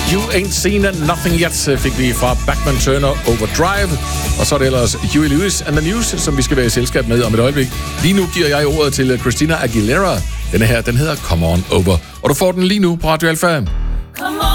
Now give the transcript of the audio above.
You Ain't Seen Nothing Yet fik vi fra Bachman Turner Overdrive. Og så er det ellers Huey Lewis and the News, som vi skal være i selskab med om et øjeblik. Lige nu giver jeg ordet til Christina Aguilera. Denne her, den hedder Come On Over. Og du får den lige nu på Radio Alpha. Come on.